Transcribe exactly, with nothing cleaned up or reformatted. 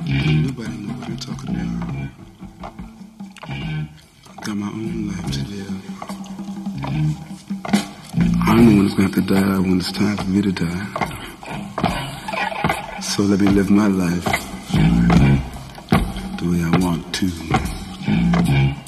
Nobody knows what I'm talking about. I've got my own life to live. I'm the one who's going to have to die when it's time for me to die. So let me live my life the way I want to.